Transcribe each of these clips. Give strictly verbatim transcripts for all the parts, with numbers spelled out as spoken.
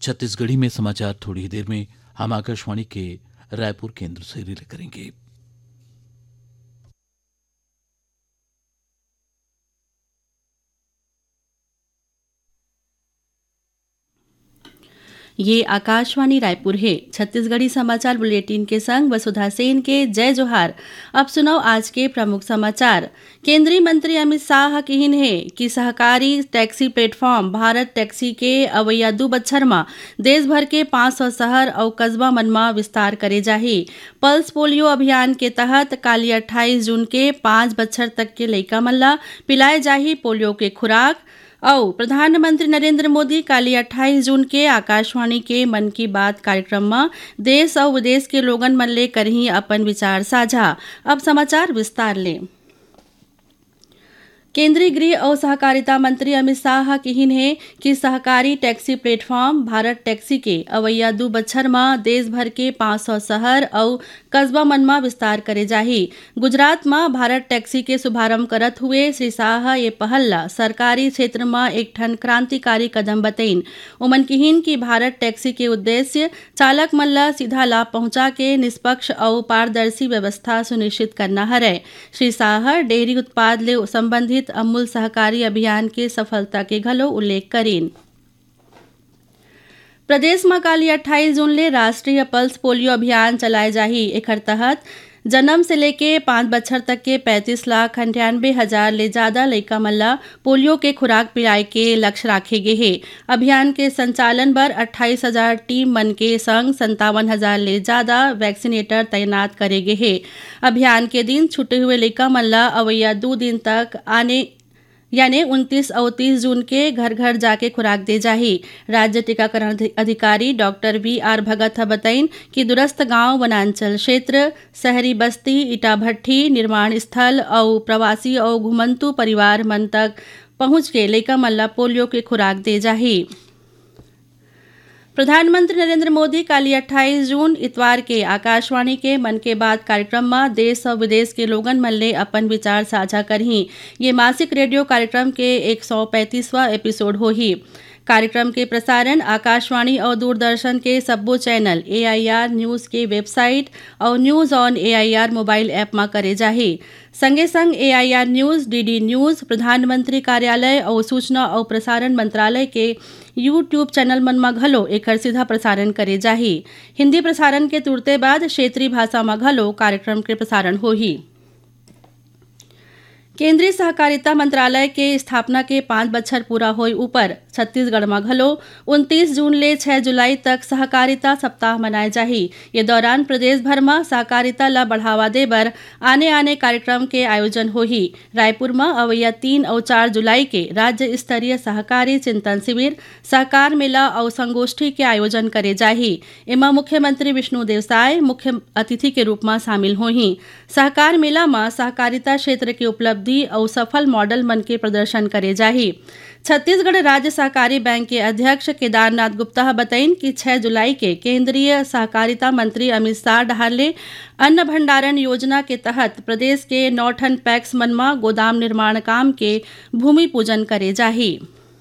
छत्तीसगढ़ी में समाचार थोड़ी ही देर में हम आकाशवाणी के रायपुर केंद्र से रिले करेंगे। ये आकाशवाणी रायपुर है। छत्तीसगढ़ी समाचार बुलेटिन के संग वसुधा सेन के जय जोहार। अब सुनो आज के प्रमुख समाचार। केंद्रीय मंत्री अमित शाह कहिन है कि सहकारी टैक्सी प्लेटफॉर्म भारत टैक्सी के अवैया दू बच्छर में देश भर के पाँच सौ शहर और कस्बा मन में विस्तार करे जाही। पल्स पोलियो अभियान के तहत काली अट्ठाईस जून के पाँच बच्छर तक के लइका मन ला पिलाए जाही पोलियो के खुराक। और प्रधानमंत्री नरेंद्र मोदी काली अट्ठाईस जून के आकाशवाणी के मन की बात कार्यक्रम में देश और विदेश के लोगन मन ले करही अपन विचार साझा। अब समाचार विस्तार ले। केंद्रीय गृह और सहकारिता मंत्री अमित शाह कहिन है कि सहकारी टैक्सी प्लेटफॉर्म भारत टैक्सी के अवैया दू बच्छर में देश भर के पाँच सौ शहर और कस्बा मन में विस्तार करे जाही। गुजरात में भारत टैक्सी के शुभारंभ करत हुए श्री शाह ये पहल ला सरकारी क्षेत्र में एक ठन क्रांतिकारी कदम बतईन। उमन कहिन कि भारत टैक्सी के उद्देश्य चालक मन ला सीधा लाभ पहुंचा के निष्पक्ष और पारदर्शी व्यवस्था सुनिश्चित करना हरै। श्री शाह डेयरी उत्पाद ले संबंधित अमूल सहकारी अभियान के सफलता के घलो उल्लेख करेन। प्रदेश में काली अट्ठाईस जून ले राष्ट्रीय पल्स पोलियो अभियान चलाए जाही। एकर तहत जन्म से लेके पाँच बच्छर तक के पैंतीस लाख अंठानबे हजार ले ज्यादा लइका मन ला पोलियो के खुराक पिलाए के लक्ष्य राखे गे हे। अभियान के संचालन बर अट्ठाईस हजार टीम मन के संग संतावन हजार ले ज्यादा वैक्सीनेटर तैनात करे गे हे। अभियान के दिन छूटे हुए लइका मन ला अवैया दो दिन तक आने यानी उनतीस और तीस जून के घर घर जाके खुराक दे जाही। राज्य टीकाकरण अधिकारी डॉक्टर वी आर भगत बताइन कि दूरस्थ गांव, वनांचल क्षेत्र, शहरी बस्ती, ईटा भट्ठी, निर्माण स्थल और प्रवासी और घुमंतु परिवार मन तक पहुंच के लइका मन ला पोलियो के खुराक दे जाही। प्रधानमंत्री नरेंद्र मोदी काली अट्ठाईस जून इतवार के आकाशवाणी के मन के बात कार्यक्रम में देश और विदेश के लोगन मन ले अपन विचार साझा करही। ये मासिक रेडियो कार्यक्रम के एक सौ पैंतीसवां एपिसोड होही। कार्यक्रम के प्रसारण आकाशवाणी और दूरदर्शन के सब्बो channel, A I R news के वेबसाइट और news on A I R mobile app में करे जाही। संगे संग ए I R news, D D news, प्रधानमंत्री कार्यालय और सूचना और प्रसारण मंत्रालय के यूट्यूब चैनल मन में घलो एकर सीधा प्रसारण करे जाही। हिंदी प्रसारण के तुरते बाद क्षेत्रीय भाषा में घलो कार्यक्रम के प्रसारण होही। केंद्रीय सहकारिता मंत्रालय के स्थापना के पाँच बच्छर पूरा होए ऊपर छत्तीसगढ़ में घलो उनतीस जून ले छह जुलाई तक सहकारिता सप्ताह मनाए जाही। ये दौरान प्रदेश भर में सहकारिता ला बढ़ावा दे बर आने आने कार्यक्रम के आयोजन होही। रायपुर में अवैया तीन और चार जुलाई के राज्य स्तरीय सहकारी चिंतन शिविर, सहकार मेला और संगोष्ठी के आयोजन करे जाही। इमा मुख्यमंत्री विष्णु देवसाय मुख्य अतिथि के रूप में शामिल होही। सहकार मेला में सहकारिता क्षेत्र के उपलब्धि और सफल मॉडल मन के प्रदर्शन करे जाही। छत्तीसगढ़ राज्य सहकारी बैंक के अध्यक्ष केदारनाथ गुप्ता बताइन कि छह जुलाई के केंद्रीय सहकारिता मंत्री अमित शाह डहारले अन्न भंडारण योजना के तहत प्रदेश के नौ ठन पैक्स मन में गोदाम निर्माण काम के भूमि पूजन करे जाही।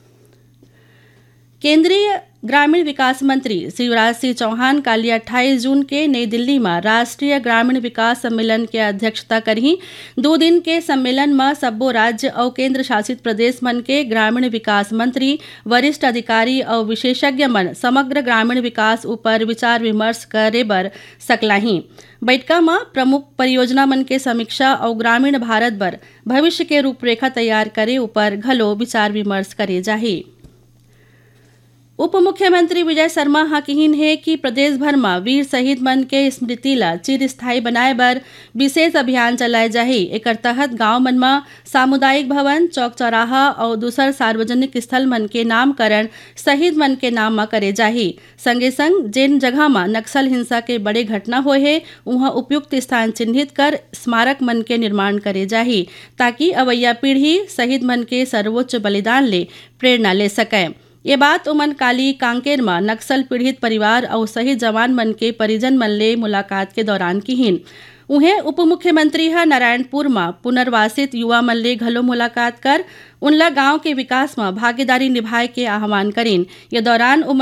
केंद्रीय ग्रामीण विकास मंत्री शिवराज सिंह चौहान काली अट्ठाईस जून के नई दिल्ली में राष्ट्रीय ग्रामीण विकास सम्मेलन के अध्यक्षता करही। दो दिन के सम्मेलन में सब्बो राज्य और केंद्र शासित प्रदेश मन के ग्रामीण विकास मंत्री, वरिष्ठ अधिकारी और विशेषज्ञ मन समग्र ग्रामीण विकास ऊपर विचार विमर्श करे बर सकलाही। बैठका में प्रमुख परियोजना मन के समीक्षा और ग्रामीण भारत बर भविष्य के रूपरेखा तैयार करे ऊपर घलो विचार विमर्श करे जाही। उप मुख्यमंत्री विजय शर्मा हा कहिन है कि प्रदेश भर में वीर शहीद मन के स्मृति ला चिरस्थायी बनाए बर विशेष अभियान चलाए जाही। एकर तहत गांव मन में सामुदायिक भवन, चौक चौराहा और दूसर सार्वजनिक स्थल मन के नामकरण शहीद मन के नाम में करे जाही। संगे संग जिन जगह में नक्सल हिंसा के बड़े घटना होए है वहां उपयुक्त स्थान चिन्हित कर स्मारक मन के निर्माण करे जाही, ताकि अवैया पीढ़ी शहीद मन के सर्वोच्च बलिदान ले प्रेरणा ले सके। ये बात उमन काली कांकेर में नक्सल पीड़ित परिवार और शहीद जवान मन के परिजन मन ले मुलाकात के दौरान किहिन। उन्हें उप मुख्यमंत्री है नारायणपुर में पुनर्वासित युवा मन ले घलो मुलाकात कर उनला गांव के विकास में भागीदारी निभाए के आह्वान करीन। ये दौरान